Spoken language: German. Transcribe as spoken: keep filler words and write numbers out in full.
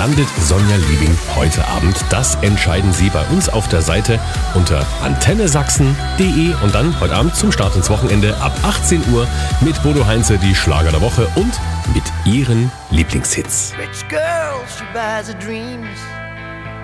landet Sonja Liebing heute Abend? Das entscheiden Sie bei uns auf der Seite unter antenne sachsen punkt de und dann heute Abend zum Start ins Wochenende ab achtzehn Uhr mit Bodo Heinze die Schlager der Woche und mit Ihren Lieblingshits. Rich girl, she buys her dreams.